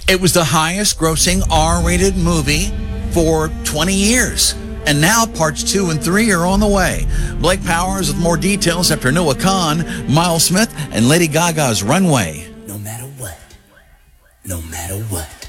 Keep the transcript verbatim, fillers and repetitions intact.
It was the highest grossing R-rated movie for twenty years. And now parts two and three are on the way. Blake Powers with more details after Noah Khan, Miles Smith, and Lady Gaga's Runway. No matter what, no matter what.